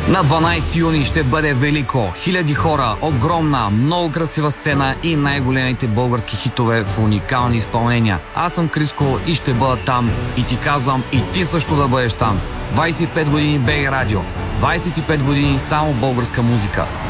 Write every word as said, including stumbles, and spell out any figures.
На дванайсети юни ще бъде велико. Хиляди хора, огромна, много красива сцена и най-големите български хитове в уникални изпълнения. Аз съм Криско и ще бъда там. И ти казвам, и ти също да бъдеш там. двайсет и пет години БГ Радио. двайсет и пет години само българска музика.